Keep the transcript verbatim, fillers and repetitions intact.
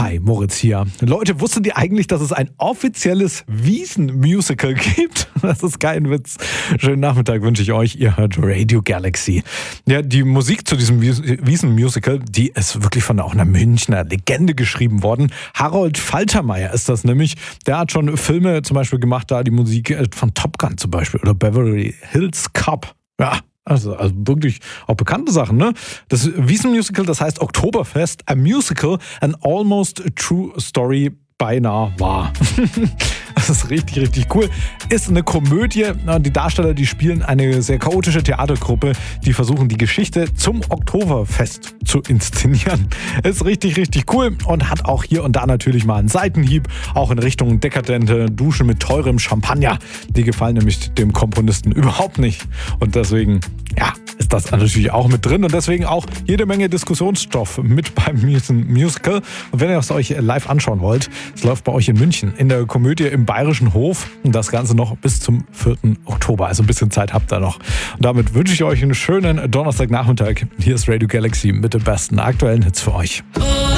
Hi, Moritz hier. Leute, wusstet ihr eigentlich, dass es ein offizielles Wiesen-Musical gibt? Das ist kein Witz. Schönen Nachmittag wünsche ich euch. Ihr hört Radio Galaxy. Ja, die Musik zu diesem Wiesen-Musical, die ist wirklich von auch einer Münchner Legende geschrieben worden. Harold Faltermeier ist das nämlich. Der hat schon Filme zum Beispiel gemacht, da die Musik von Top Gun zum Beispiel oder Beverly Hills Cop. Ja, Also, also wirklich auch bekannte Sachen, ne? Das Wiesen-Musical, das heißt Oktoberfest, a musical, an almost true story, beinahe wahr. Das ist richtig, richtig cool. Ist eine Komödie. Die Darsteller, die spielen eine sehr chaotische Theatergruppe, die versuchen, die Geschichte zum Oktoberfest zu inszenieren. Ist richtig, richtig cool und hat auch hier und da natürlich mal einen Seitenhieb, auch in Richtung dekadente Duschen mit teurem Champagner. Die gefallen nämlich dem Komponisten überhaupt nicht. Und deswegen, ja, ist das natürlich auch mit drin und deswegen auch jede Menge Diskussionsstoff mit beim Musical. Und wenn ihr es euch live anschauen wollt, es läuft bei euch in München in der Komödie im Bayerischen Hof und das Ganze noch bis zum vierten Oktober. Also ein bisschen Zeit habt ihr noch. Und damit wünsche ich euch einen schönen Donnerstagnachmittag. Hier ist Radio Galaxy mit den besten aktuellen Hits für euch.